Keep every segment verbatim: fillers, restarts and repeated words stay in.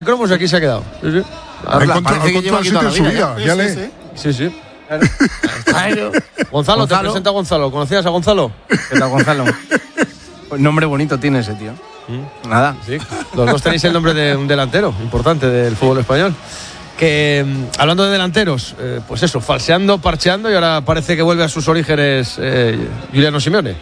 Cromos aquí se ha quedado. Sí, sí. Ahora, parece que lleva aquí toda la vida. vida, ¿eh? ya Sí, le... sí, Sí, sí. Gonzalo, Gonzalo, te presenta a Gonzalo. ¿Conocías a Gonzalo? ¿Qué tal, Gonzalo? Nombre bonito tiene ese tío. ¿Mm? Nada. Sí. Los dos tenéis el nombre de un delantero importante del fútbol español. Que hablando de delanteros, eh, pues eso, falseando, parcheando, y ahora parece que vuelve a sus orígenes eh, Giuliano Simeone.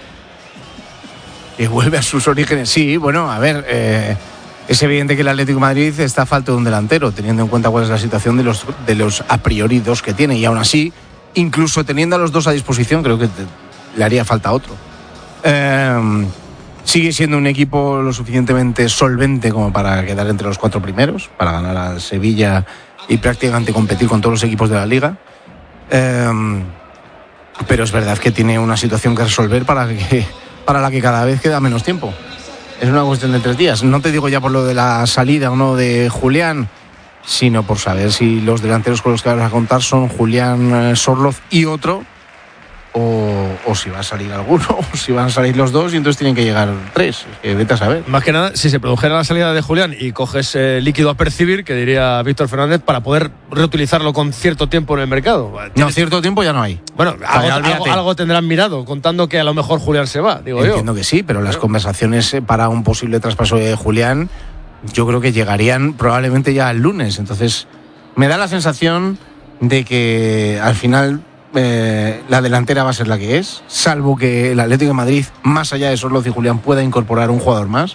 Que vuelve a sus orígenes. Sí, bueno, a ver. Eh, es evidente que el Atlético de Madrid está a falta de un delantero, teniendo en cuenta cuál es la situación de los, de los a priori dos que tiene. Y aún así, incluso teniendo a los dos a disposición, creo que te, le haría falta otro. Eh, sigue siendo un equipo lo suficientemente solvente como para quedar entre los cuatro primeros, para ganar al Sevilla y prácticamente competir con todos los equipos de la Liga. Eh, pero es verdad que tiene una situación que resolver para, que, para la que cada vez queda menos tiempo. Es una cuestión de tres días. No te digo ya por lo de la salida o no de Julián, sino por saber si los delanteros con los que vas a contar son Julián, Sorloz y otro, o, o si va a salir alguno, o si van a salir los dos y entonces tienen que llegar tres. Que vete a saber. Más que nada, si se produjera la salida de Julián y coges eh, líquido a percibir, que diría Víctor Fernández, para poder reutilizarlo con cierto tiempo en el mercado. No, cierto tiempo ya no hay. Bueno, algo, algo, algo tendrán mirado, contando que a lo mejor Julián se va, digo yo. Entiendo que sí, pero las conversaciones para un posible traspaso de Julián, yo creo que llegarían probablemente ya el lunes. Entonces, me da la sensación de que al final eh, la delantera va a ser la que es, salvo que el Atlético de Madrid, más allá de Sorloz y Julián, pueda incorporar un jugador más.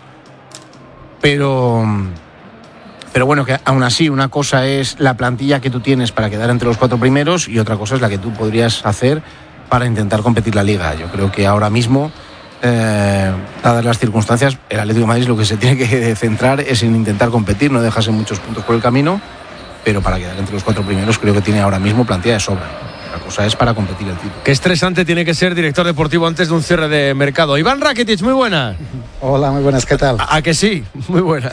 Pero... Pero bueno, que aún así una cosa es la plantilla que tú tienes para quedar entre los cuatro primeros y otra cosa es la que tú podrías hacer para intentar competir la Liga. Yo creo que ahora mismo, eh, dadas las circunstancias, el Atlético de Madrid lo que se tiene que centrar es en intentar competir, no dejarse muchos puntos por el camino, pero para quedar entre los cuatro primeros creo que tiene ahora mismo plantilla de sobra. La cosa es para competir el título. Qué estresante tiene que ser director deportivo antes de un cierre de mercado. Iván Rakitic, muy buena. Hola, muy buenas, ¿qué tal? ¿A, a que sí? Muy buena.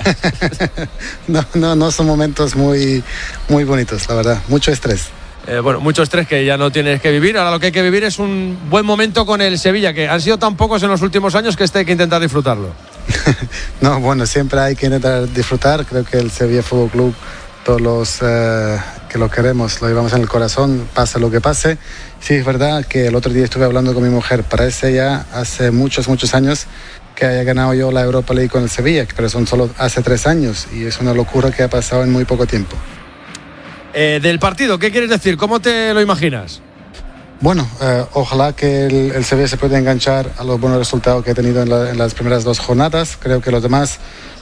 no, no, no son momentos muy, muy bonitos, la verdad. Mucho estrés. Eh, bueno, mucho estrés que ya no tienes que vivir. Ahora lo que hay que vivir es un buen momento con el Sevilla, que han sido tan pocos en los últimos años que este hay que intentar disfrutarlo. No, bueno, siempre hay que intentar disfrutar. Creo que el Sevilla Fútbol Club, todos los eh, que lo queremos, lo llevamos en el corazón, pase lo que pase. Sí, es verdad que el otro día estuve hablando con mi mujer, parece ya hace muchos, muchos años que haya ganado yo la Europa League con el Sevilla, pero son solo hace tres años y es una locura que ha pasado en muy poco tiempo. Eh, del partido, ¿qué quieres decir? ¿Cómo te lo imaginas? Bueno, eh, ojalá que el, el Sevilla se pueda enganchar a los buenos resultados que ha tenido en, la, en las primeras dos jornadas. Creo que los demás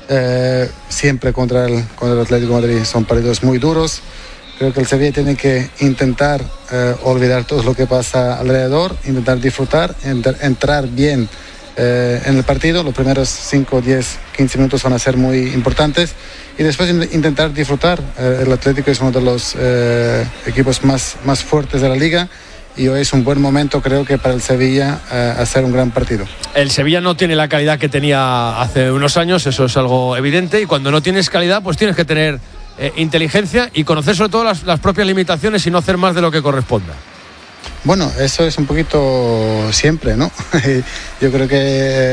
eh, siempre contra el, contra el Atlético de Madrid son partidos muy duros. Creo que el Sevilla tiene que intentar eh, olvidar todo lo que pasa alrededor, intentar disfrutar, ent- entrar bien eh, en el partido. Los primeros cinco, diez, quince minutos van a ser muy importantes y después in- intentar disfrutar. Eh, el Atlético es uno de los eh, equipos más, más fuertes de la liga y hoy es un buen momento, creo que para el Sevilla eh, hacer un gran partido. El Sevilla no tiene la calidad que tenía hace unos años, eso es algo evidente, y cuando no tienes calidad pues tienes que tener Eh, inteligencia y conocer sobre todo las, las propias limitaciones y no hacer más de lo que corresponda. Bueno, eso es un poquito siempre, ¿no? Yo creo que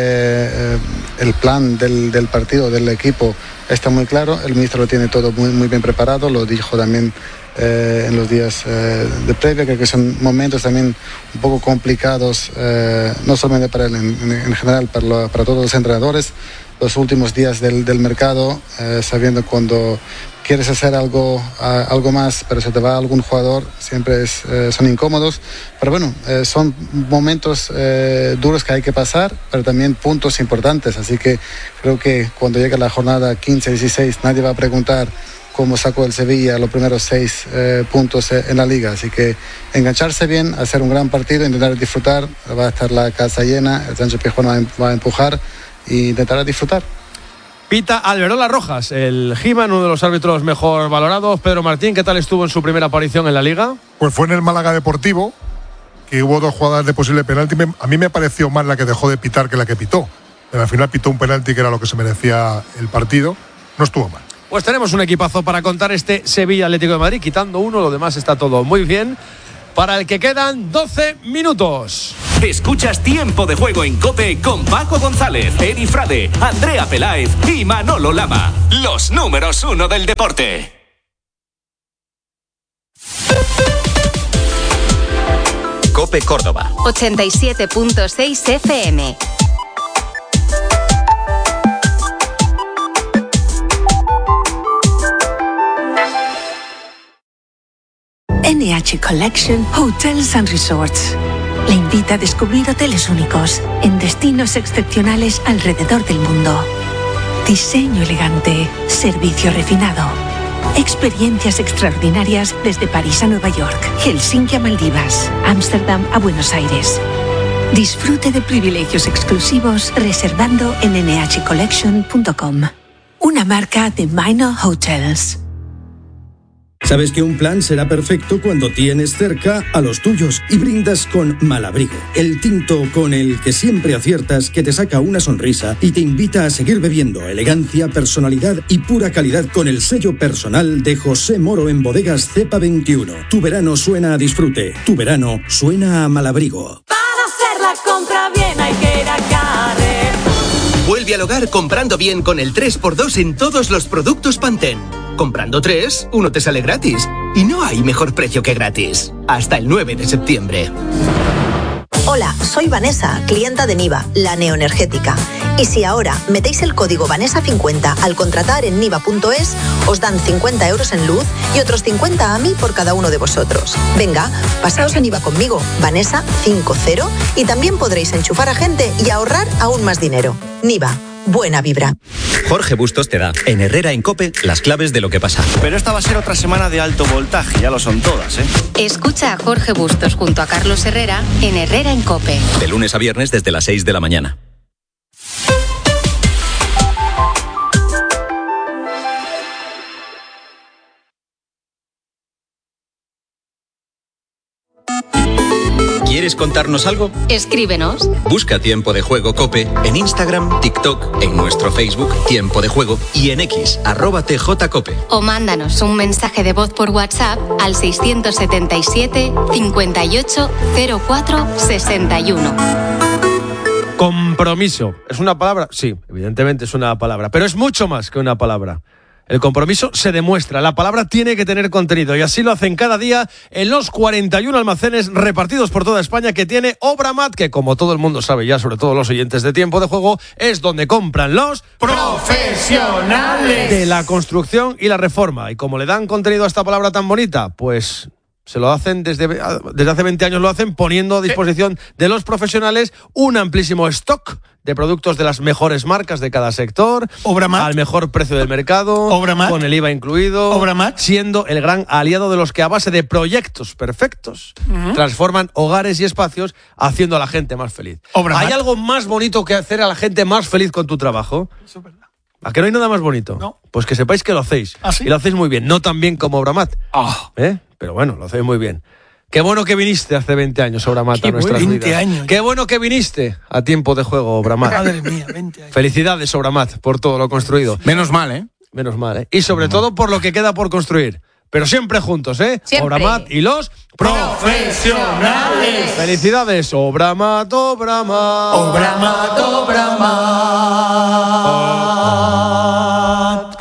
eh, el plan del, del partido, del equipo, está muy claro. El ministro lo tiene todo muy, muy bien preparado, lo dijo también eh, en los días eh, de previa. Creo que son momentos también un poco complicados, eh, no solamente para él, en, en general, para, lo, para todos los entrenadores. Los últimos días del, del mercado, eh, sabiendo cuando quieres hacer algo, uh, algo más, pero se te va algún jugador, siempre es, eh, son incómodos. Pero bueno, eh, son momentos eh, duros que hay que pasar, pero también puntos importantes. Así que creo que cuando llegue la jornada quince dieciséis, nadie va a preguntar cómo sacó el Sevilla los primeros seis eh, puntos en la Liga. Así que engancharse bien, hacer un gran partido, intentar disfrutar. Va a estar la casa llena, el Sánchez Pizjuán va a empujar e intentar disfrutar. Pita Alberola Rojas, el He-Man, uno de los árbitros mejor valorados. Pedro Martín, ¿qué tal estuvo en su primera aparición en la Liga? Pues fue en el Málaga Deportivo, que hubo dos jugadas de posible penalti. A mí me pareció más la que dejó de pitar que la que pitó. Pero al final pitó un penalti que era lo que se merecía el partido. No estuvo mal. Pues tenemos un equipazo para contar este Sevilla Atlético de Madrid. Quitando uno, lo demás está todo muy bien. para el que quedan doce minutos. Escuchas Tiempo de Juego en COPE con Paco González, Eri Frade, Andrea Peláez y Manolo Lama. Los números uno del deporte. COPE Córdoba. ochenta y siete punto seis F M. N H Collection Hotels and Resorts le invita a descubrir hoteles únicos en destinos excepcionales alrededor del mundo. Diseño elegante, servicio refinado, experiencias extraordinarias desde París a Nueva York, Helsinki a Maldivas, Ámsterdam a Buenos Aires. Disfrute de privilegios exclusivos reservando en N H collection punto com, una marca de Minor Hotels. Sabes que un plan será perfecto cuando tienes cerca a los tuyos y brindas con Malabrigo, el tinto con el que siempre aciertas, que te saca una sonrisa y te invita a seguir bebiendo elegancia, personalidad y pura calidad con el sello personal de José Moro en Bodegas Cepa veintiuno. Tu verano suena a disfrute, tu verano suena a Malabrigo. Para hacer la compra bien hay que ir a Carrefour. Vuelve al hogar comprando bien con el tres por dos en todos los productos Pantene. Comprando tres, uno te sale gratis. Y no hay mejor precio que gratis. Hasta el nueve de septiembre. Hola, soy Vanessa, clienta de Niva, la neoenergética. Y si ahora metéis el código Vanessa cincuenta al contratar en niva punto es, os dan cincuenta euros en luz y otros cincuenta a mí por cada uno de vosotros. Venga, pasaos a Niva conmigo, Vanessa cincuenta, y también podréis enchufar a gente y ahorrar aún más dinero. Niva. Buena vibra. Jorge Bustos te da, en Herrera en COPE, las claves de lo que pasa. Pero esta va a ser otra semana de alto voltaje, ya lo son todas, ¿eh? Escucha a Jorge Bustos junto a Carlos Herrera en Herrera en COPE. De lunes a viernes desde las seis de la mañana. ¿Quieres contarnos algo? Escríbenos. Busca Tiempo de Juego COPE en Instagram, TikTok, en nuestro Facebook Tiempo de Juego y en X, arroba T J Cope. O mándanos un mensaje de voz por WhatsApp al seiscientos setenta y siete, cincuenta y ocho, cero cuatro, sesenta y uno. Compromiso. ¿Es una palabra? Sí, evidentemente es una palabra, pero es mucho más que una palabra. El compromiso se demuestra, la palabra tiene que tener contenido y así lo hacen cada día en los cuarenta y uno almacenes repartidos por toda España que tiene Obramat, que como todo el mundo sabe ya, sobre todo los oyentes de Tiempo de Juego, es donde compran los profesionales de la construcción y la reforma. Y como le dan contenido a esta palabra tan bonita, pues se lo hacen desde, desde hace veinte años, lo hacen poniendo a disposición de los profesionales un amplísimo stock de productos de las mejores marcas de cada sector, Obramat, al mejor precio del mercado, Obramat, con el I V A incluido, Obramat, siendo el gran aliado de los que a base de proyectos perfectos uh-huh. transforman hogares y espacios, haciendo a la gente más feliz. Obramat. ¿Hay algo más bonito que hacer a la gente más feliz con tu trabajo? Eso es verdad. ¿A que no hay nada más bonito? No. Pues que sepáis que lo hacéis. ¿Ah, sí? Y lo hacéis muy bien, no tan bien como Obramat. Oh. ¿Eh? Pero bueno, lo hacéis muy bien. Qué bueno que viniste hace veinte años, Obramat, a nuestras vidas. veinte años. Qué bueno que viniste a Tiempo de Juego, Obramat. Madre mía, veinte años. Felicidades, Obramat, por todo lo construido. Menos mal, ¿eh? Menos mal, ¿eh? Y sobre todo por lo que queda por construir. Pero siempre juntos, ¿eh? Siempre. Obramat y los profesionales. Felicidades, Obramat, Obramat. Obramat, Obramat.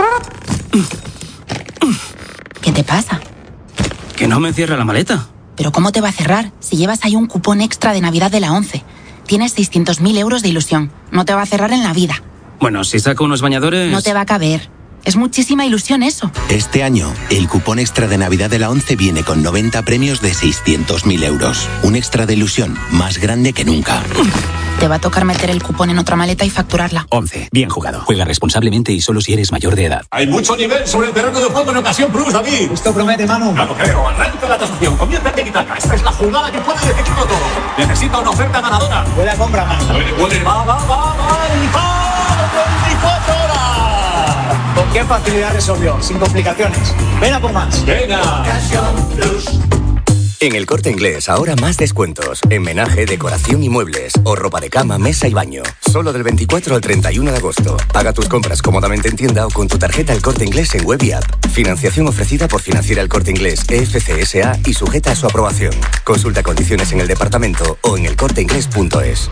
¿Qué te pasa? Que no me cierra la maleta. ¿Pero cómo te va a cerrar si llevas ahí un cupón extra de Navidad de la ONCE? Tienes seiscientos mil euros de ilusión. No te va a cerrar en la vida. Bueno, si saco unos bañadores... No te va a caber. Es muchísima ilusión eso. Este año, el cupón extra de Navidad de la ONCE viene con noventa premios de seiscientos mil euros. Un extra de ilusión más grande que nunca. Te va a tocar meter el cupón en otra maleta y facturarla. ONCE. Bien jugado. Juega responsablemente y solo si eres mayor de edad. Hay mucho nivel sobre el terreno de juego en Ocasión Plus, David. Esto promete, Manu. No lo creo. Arranca la tasación. Comienza en Tiki-Taka. Esta es la jugada que puede decidirlo todo. Necesita una oferta ganadora. Buena compra, Manu. Puede, puede. Va, va, va, va. El palo. veinticuatro horas. ¿Con qué facilidad resolvió? Sin complicaciones. Ven a por más. Venga. Ocasión Plus. En El Corte Inglés, ahora más descuentos. En menaje, decoración y muebles. O ropa de cama, mesa y baño. Solo del veinticuatro al treinta y uno de agosto. Paga tus compras cómodamente en tienda o con tu tarjeta El Corte Inglés en web y app. Financiación ofrecida por Financiera El Corte Inglés E F C S A y sujeta a su aprobación. Consulta condiciones en el departamento o en el corte inglés punto es.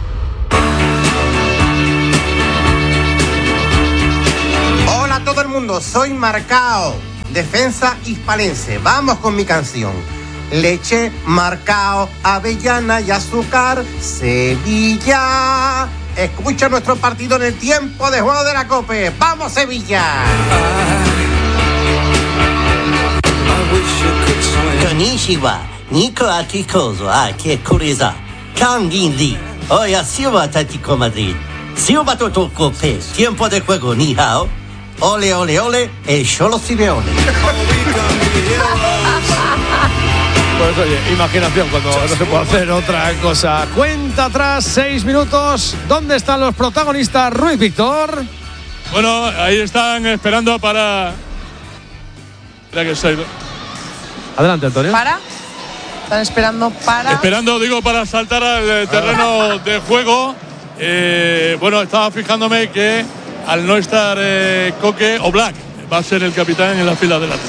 Hola a todo el mundo, soy Marcao, defensa hispalense. Vamos con mi canción. Leche, Marcao, avellana y azúcar, Sevilla. Escucha nuestro partido en el tiempo de juego de la COPE. ¡Vamos, Sevilla! Konnichiwa, Nico Atikozo, aquí Kuriza, Kangindi, hoy a Silva Atlético Madrid. Silva Toto Cope, tiempo de juego, ni hao. Ole, ole, ole, el Cholo Simeone. Pues oye, imaginación cuando no se puede hacer otra cosa. Cuenta atrás, seis minutos. ¿Dónde están los protagonistas, Ruiz Víctor? Bueno, ahí están esperando para... Mira que soy... Adelante, Antonio. ¿Para? Están esperando para... Esperando, digo, para saltar al terreno de juego. Eh, bueno, estaba fijándome que al no estar eh, Coque, Oblak va a ser el capitán en la fila delante.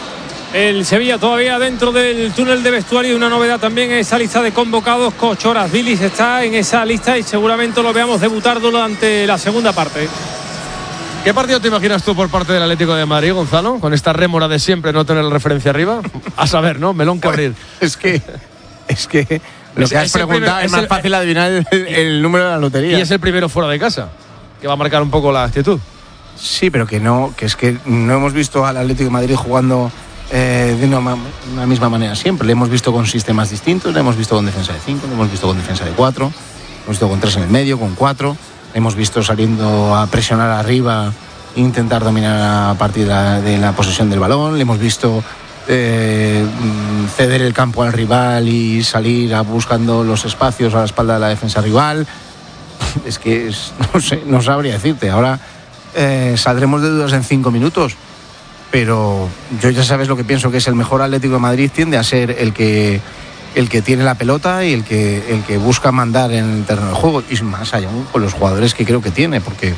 El Sevilla todavía dentro del túnel de vestuario. Una novedad también es esa lista de convocados. Cochoras Vilis está en esa lista y seguramente lo veamos debutar durante la segunda parte. ¿Qué partido te imaginas tú por parte del Atlético de Madrid, Gonzalo? Con esta rémora de siempre no tener la referencia arriba. A saber, ¿no? Melón que abrir. Es que... Es que... Lo Es- que has es el preguntado primer- es es más el- fácil adivinar el, el número de la lotería. Y es el primero fuera de casa, que va a marcar un poco la actitud. Sí, pero que no, que es que no hemos visto al Atlético de Madrid jugando eh, de una, ma- una misma manera siempre. Le hemos visto con sistemas distintos, le hemos visto con defensa de cinco, le hemos visto con defensa de cuatro, le hemos visto con tres en el medio, con cuatro, le hemos visto saliendo a presionar arriba, intentar dominar a partir de la, de la posesión del balón, le hemos visto eh, ceder el campo al rival y salir a buscando los espacios a la espalda de la defensa rival. Es que es- no sé, no sabría decirte. Ahora eh, saldremos de dudas en cinco minutos, pero yo ya sabes lo que pienso, que es el mejor Atlético de Madrid tiende a ser el que el que tiene la pelota y el que el que busca mandar en el terreno de juego, y más allá aún con los jugadores que creo que tiene, porque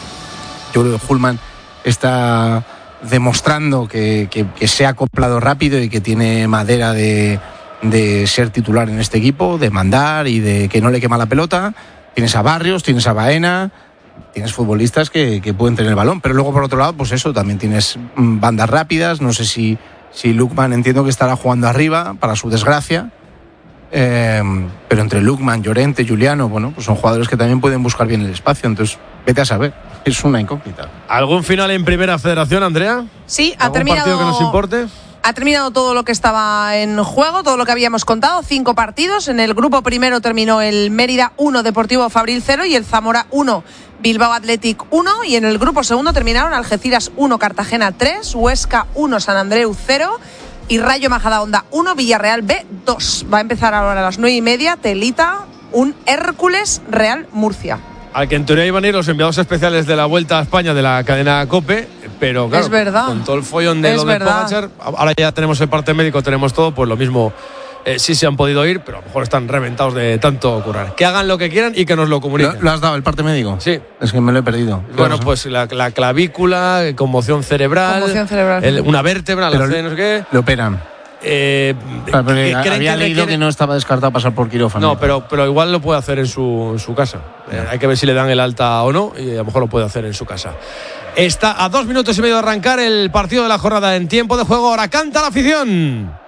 yo creo que Hullman está demostrando que, que, que se ha acoplado rápido y que tiene madera de, de ser titular en este equipo, de mandar y de que no le quema la pelota. Tienes a Barrios, tienes a Baena, tienes futbolistas que, que pueden tener el balón, pero luego por otro lado, pues eso, también tienes mm, bandas rápidas. No sé si, si Lukman, entiendo que estará jugando arriba, para su desgracia, eh, pero entre Lukman, Llorente, Juliano, bueno, pues son jugadores que también pueden buscar bien el espacio, entonces vete a saber, es una incógnita. ¿Algún final en Primera Federación, Andrea? Sí, ha ¿Algún terminado... partido que nos importe? Ha terminado todo lo que estaba en juego, todo lo que habíamos contado, cinco partidos. En el grupo primero terminó el Mérida uno, Deportivo Fabril cero y el Zamora uno, Bilbao Athletic uno. Y en el grupo segundo terminaron Algeciras uno, Cartagena tres, Huesca uno, San Andreu cero y Rayo Majadahonda uno, Villarreal B dos. Va a empezar ahora a las nueve y media, telita, un Hércules Real Murcia. Al que en teoría iban a ir los enviados especiales de la Vuelta a España de la cadena COPE, pero claro, Es verdad. con todo el follón de Es lo de verdad. Pogačar, ahora ya tenemos el parte médico, tenemos todo, pues lo mismo eh, sí se han podido ir, pero a lo mejor están reventados de tanto currar. Que hagan lo que quieran y que nos lo comuniquen. ¿Lo, lo has dado el parte médico? Sí. Es que me lo he perdido. Bueno, pues la, la clavícula, conmoción cerebral, Conmoción cerebral. el- una vértebra, la Pero C, no sé qué. Lo operan. Eh, Claro, pero que creen había que leído requiere- que no estaba descartado pasar por quirófano. No, pero, pero igual lo puede hacer en su, en su casa. Eh, hay que ver si le dan el alta o no, y a lo mejor lo puede hacer en su casa. Está a dos minutos y medio de arrancar el partido de la jornada en tiempo de juego. Ahora canta la afición.